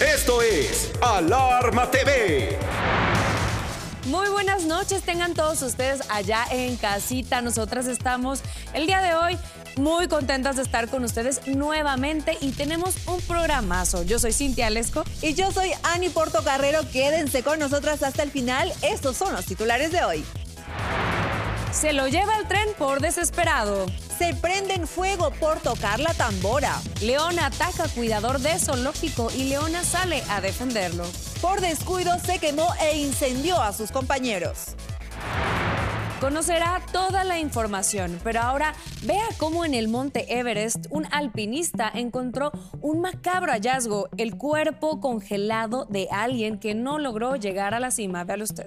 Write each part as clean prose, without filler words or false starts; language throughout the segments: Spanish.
Esto es Alarma TV. Muy buenas noches, tengan todos ustedes allá en casita. Nosotras estamos el día de hoy muy contentas de estar con ustedes nuevamente y tenemos un programazo. Yo soy Cintia Lesco. Y yo soy Ani Portocarrero. Quédense con nosotras hasta el final. Estos son los titulares de hoy. Se lo lleva el tren por desesperado. Se prende en fuego por tocar la tambora. León ataca a cuidador de zoológico y Leona sale a defenderlo. Por descuido se quemó e incendió a sus compañeros. Conocerá toda la información, pero ahora vea cómo en el monte Everest un alpinista encontró un macabro hallazgo, el cuerpo congelado de alguien que no logró llegar a la cima. Véalo usted.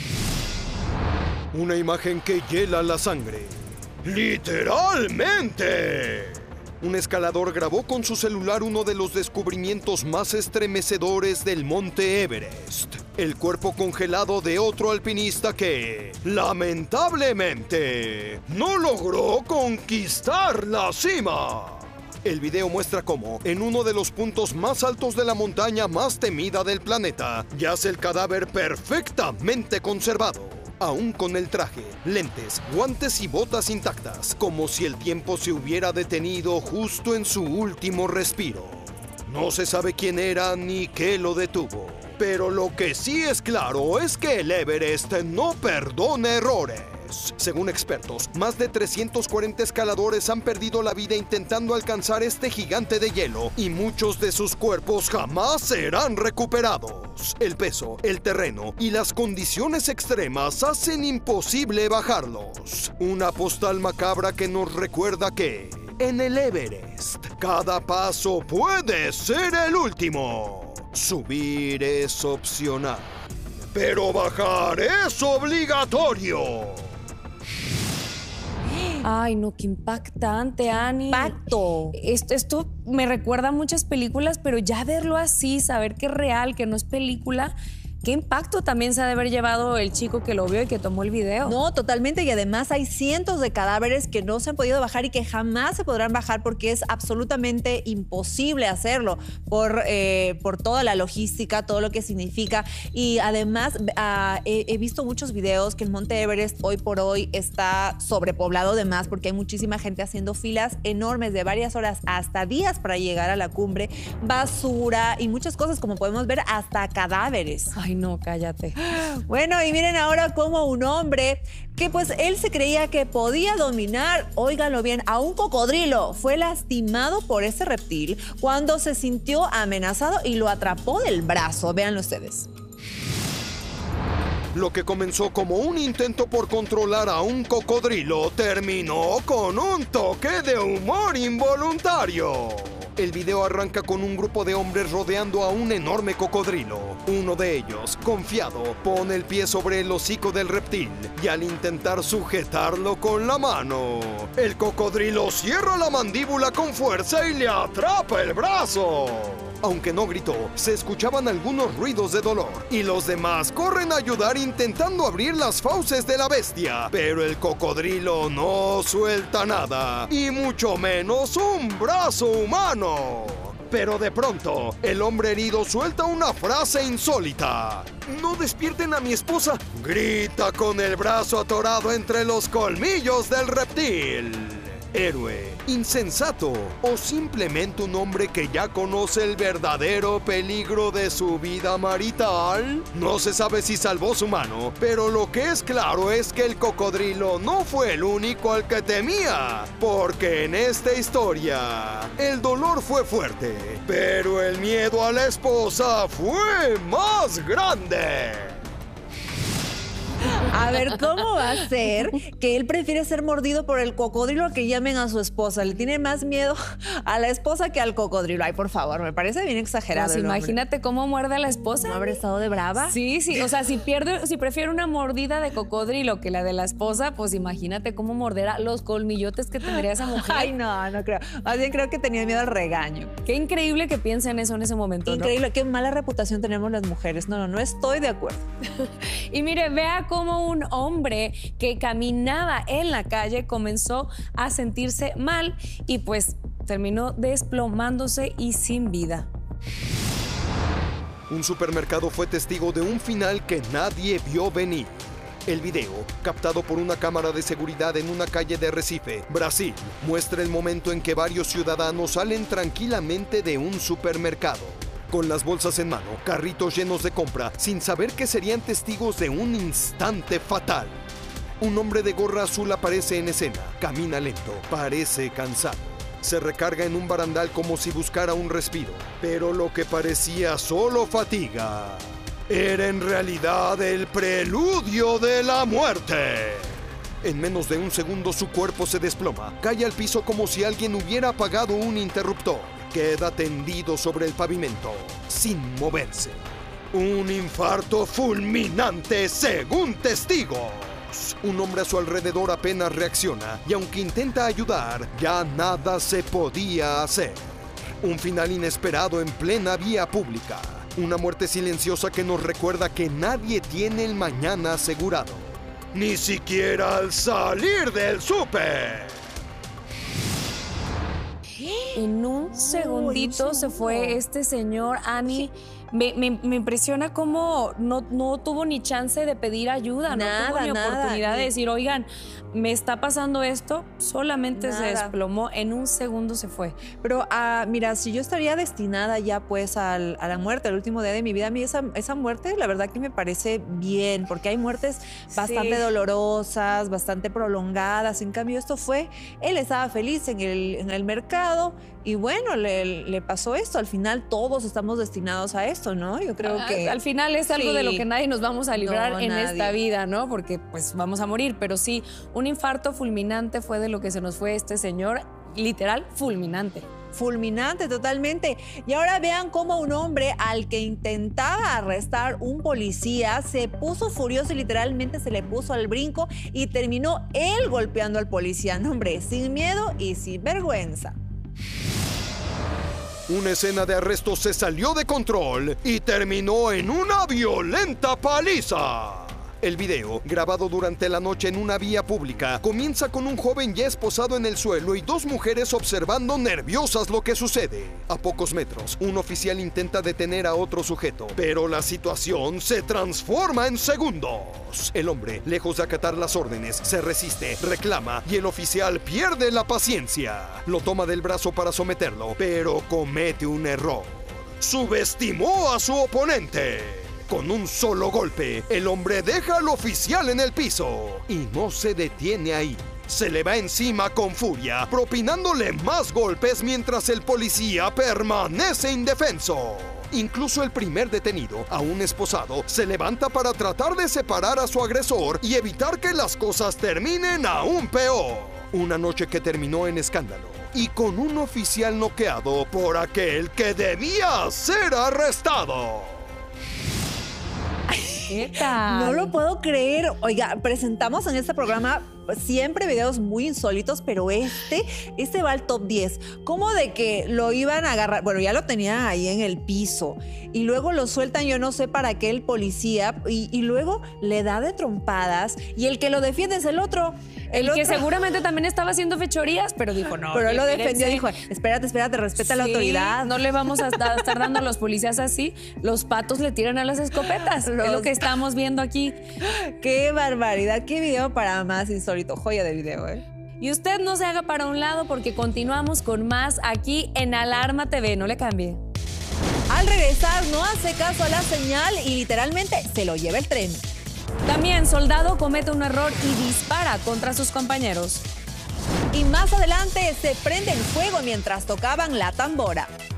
Una imagen que hiela la sangre. ¡Literalmente! Un escalador grabó con su celular uno de los descubrimientos más estremecedores del monte Everest. El cuerpo congelado de otro alpinista que, lamentablemente, no logró conquistar la cima. El video muestra cómo, en uno de los puntos más altos de la montaña más temida del planeta, yace el cadáver perfectamente conservado. Aún con el traje, lentes, guantes y botas intactas, como si el tiempo se hubiera detenido justo en su último respiro. No se sabe quién era ni qué lo detuvo, pero lo que sí es claro es que el Everest no perdona errores. Según expertos, más de 340 escaladores han perdido la vida intentando alcanzar este gigante de hielo y muchos de sus cuerpos jamás serán recuperados. El peso, el terreno y las condiciones extremas hacen imposible bajarlos. Una postal macabra que nos recuerda que, en el Everest, cada paso puede ser el último. Subir es opcional, pero bajar es obligatorio. Ay, no, qué impactante, Ani. Impacto. Esto me recuerda a muchas películas, pero ya verlo así, saber que es real, que no es película, qué impacto también se ha de haber llevado el chico que lo vio y que tomó el video. No, totalmente. Y además hay cientos de cadáveres que no se han podido bajar y que jamás se podrán bajar porque es absolutamente imposible hacerlo por toda la logística, todo lo que significa. Y además he visto muchos videos que el Monte Everest hoy por hoy está sobrepoblado de más porque hay muchísima gente haciendo filas enormes de varias horas hasta días para llegar a la cumbre, basura y muchas cosas, como podemos ver, hasta cadáveres. Ay, no, cállate. Bueno, y miren ahora cómo un hombre que pues él se creía que podía dominar, óiganlo bien, a un cocodrilo, fue lastimado por ese reptil cuando se sintió amenazado y lo atrapó del brazo. Véanlo ustedes. Lo que comenzó como un intento por controlar a un cocodrilo terminó con un toque de humor involuntario. El video arranca con un grupo de hombres rodeando a un enorme cocodrilo. Uno de ellos, confiado, pone el pie sobre el hocico del reptil y al intentar sujetarlo con la mano, el cocodrilo cierra la mandíbula con fuerza y le atrapa el brazo. Aunque no gritó, se escuchaban algunos ruidos de dolor y los demás corren a ayudar intentando abrir las fauces de la bestia. Pero el cocodrilo no suelta nada, y mucho menos un brazo humano. Pero de pronto, el hombre herido suelta una frase insólita. ¡No despierten a mi esposa!, grita con el brazo atorado entre los colmillos del reptil. Héroe, insensato o simplemente un hombre que ya conoce el verdadero peligro de su vida marital. No se sabe si salvó su mano, pero lo que es claro es que el cocodrilo no fue el único al que temía, porque en esta historia el dolor fue fuerte, pero el miedo a la esposa fue más grande. A ver, ¿cómo va a ser que él prefiere ser mordido por el cocodrilo a que llamen a su esposa? Le tiene más miedo a la esposa que al cocodrilo. Ay, por favor, me parece bien exagerado. Pues imagínate cómo muerde a la esposa. ¿No habrá estado de brava? Sí, o sea, si prefiere una mordida de cocodrilo que la de la esposa, pues imagínate cómo morderá los colmillotes que tendría esa mujer. Ay, no creo. Más bien creo que tenía miedo al regaño. Qué increíble que piensen eso en ese momento, Increíble, ¿no? Qué mala reputación tenemos las mujeres. No estoy de acuerdo. Y mire, vea cómo un hombre que caminaba en la calle comenzó a sentirse mal y pues terminó desplomándose y sin vida. Un supermercado fue testigo de un final que nadie vio venir. El video, captado por una cámara de seguridad en una calle de Recife, Brasil, muestra el momento en que varios ciudadanos salen tranquilamente de un supermercado. Con las bolsas en mano, carritos llenos de compra, sin saber que serían testigos de un instante fatal. Un hombre de gorra azul aparece en escena, camina lento, parece cansado. Se recarga en un barandal como si buscara un respiro, pero lo que parecía solo fatiga era en realidad el preludio de la muerte. En menos de un segundo su cuerpo se desploma, cae al piso como si alguien hubiera apagado un interruptor. Queda tendido sobre el pavimento, sin moverse. Un infarto fulminante según testigos. Un hombre a su alrededor apenas reacciona y aunque intenta ayudar, ya nada se podía hacer. Un final inesperado en plena vía pública. Una muerte silenciosa que nos recuerda que nadie tiene el mañana asegurado. Ni siquiera al salir del súper. En un segundito se fue este señor, Ani. Me impresiona cómo no tuvo ni chance de pedir ayuda, no tuvo ni oportunidad de decir, oigan, me está pasando esto, solamente se desplomó, en un segundo se fue. Pero mira, si yo estaría destinada ya pues a la muerte, el último día de mi vida, a mí esa muerte la verdad que me parece bien, porque hay muertes bastante dolorosas, bastante prolongadas. En cambio esto fue, él estaba feliz en el mercado y bueno, le pasó esto. Al final todos estamos destinados a esto, ¿no? Yo creo que... Al final es algo de lo que nadie nos vamos a librar en esta vida, ¿no? Porque pues vamos a morir, pero sí, un infarto fulminante fue de lo que se nos fue este señor, literal fulminante. Fulminante, totalmente. Y ahora vean cómo un hombre al que intentaba arrestar un policía se puso furioso y literalmente se le puso al brinco y terminó él golpeando al policía. No, hombre, sin miedo y sin vergüenza. Una escena de arresto se salió de control y terminó en una violenta paliza. El video, grabado durante la noche en una vía pública, comienza con un joven ya esposado en el suelo y dos mujeres observando nerviosas lo que sucede. A pocos metros, un oficial intenta detener a otro sujeto, pero la situación se transforma en segundos. El hombre, lejos de acatar las órdenes, se resiste, reclama y el oficial pierde la paciencia. Lo toma del brazo para someterlo, pero comete un error. Subestimó a su oponente. Con un solo golpe, el hombre deja al oficial en el piso y no se detiene ahí. Se le va encima con furia, propinándole más golpes mientras el policía permanece indefenso. Incluso el primer detenido, aún esposado, se levanta para tratar de separar a su agresor y evitar que las cosas terminen aún peor. Una noche que terminó en escándalo y con un oficial noqueado por aquel que debía ser arrestado. ¿Qué tal? No lo puedo creer. Oiga, presentamos en este programa siempre videos muy insólitos, pero este va al top 10. ¿Cómo de que lo iban a agarrar? Bueno, ya lo tenían ahí en el piso y luego lo sueltan, yo no sé para qué, el policía y luego le da de trompadas y el que lo defiende es el otro. El que seguramente también estaba haciendo fechorías, pero dijo no. Pero él lo defendió, dijo, espérate, respeta la autoridad. No le vamos a estar dando a los policías así. Los patos le tiran a las escopetas. Es lo que estamos viendo aquí. Qué barbaridad, qué video para más insólito. Joya de video, Y usted no se haga para un lado porque continuamos con más aquí en Alarma TV. No le cambie. Al regresar, no hace caso a la señal y literalmente se lo lleva el tren. También, soldado comete un error y dispara contra sus compañeros. Y más adelante se prende el fuego mientras tocaban la tambora.